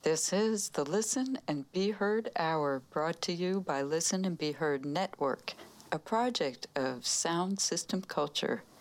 This is the Listen and Be Heard Hour, brought to you by Listen and Be Heard Network, a project of Sound System Culture.